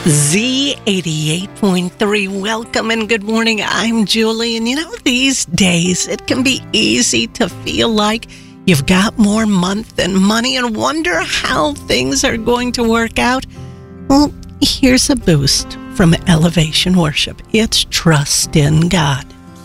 Z88.3. Welcome and good morning. I'm Julie. And these days it can be easy to feel like you've got more month than money and wonder how things are going to work out. Well, here's a boost from Elevation Worship. It's Trust in God.